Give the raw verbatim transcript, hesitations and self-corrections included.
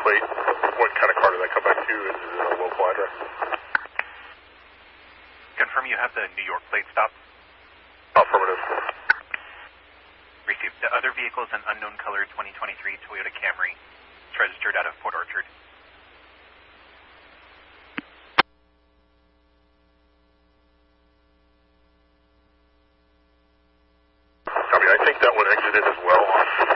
plate. What kind of car did that come back to? Is it a local address? Confirm you have the New York plate stop. Affirmative. Received. The other vehicle is an unknown color twenty twenty-three Toyota Camry. It's registered out of Port Orchard. Copy. I think that one exited as well on